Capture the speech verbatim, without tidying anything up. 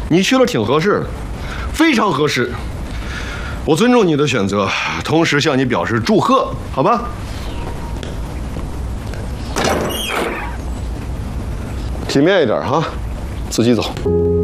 你去了挺合适的，非常合适。我尊重你的选择，同时向你表示祝贺，好吧？体面一点哈，自己走。